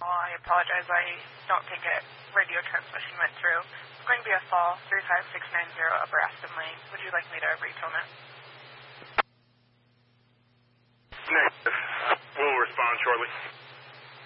I apologize. I don't think a radio transmission went through. It's going to be a fall 35690 Upper Aston Lane. Would you like me to retone it? Negative. We'll respond shortly.